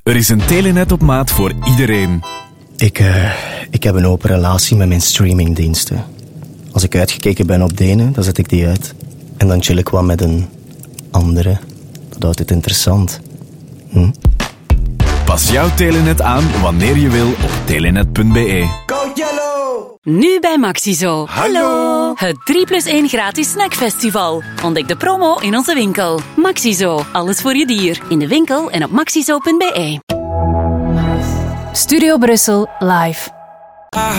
Er is een Telenet op maat voor iedereen. Ik heb een open relatie met mijn streamingdiensten. Als ik uitgekeken ben op de ene, dan zet ik die uit. En dan chill ik wat met een andere. Dat houdt het interessant. Pas jouw Telenet aan wanneer je wil op telenet.be. Go Yellow! Nu bij Maxizo. Hallo! Het 3+1 gratis snackfestival. Ontdek de promo in onze winkel. Maxizo, alles voor je dier. In de winkel en op maxizo.be. Studio Brussel live.